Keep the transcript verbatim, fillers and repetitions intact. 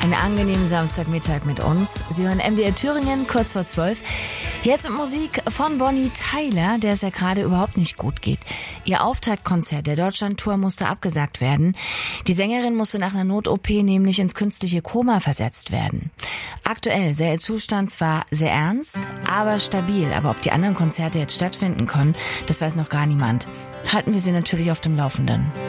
Einen angenehmen Samstagmittag mit uns. Sie hören M D R Thüringen, kurz vor zwölf. Jetzt mit Musik von Bonnie Tyler, der es ja gerade überhaupt nicht gut geht. Ihr Auftaktkonzert der Deutschlandtour musste abgesagt werden. Die Sängerin musste nach einer Not-O P nämlich ins künstliche Koma versetzt werden. Aktuell sei ihr Zustand zwar sehr ernst, aber stabil. Aber ob die anderen Konzerte jetzt stattfinden können, das weiß noch gar niemand. Halten wir Sie natürlich auf dem Laufenden.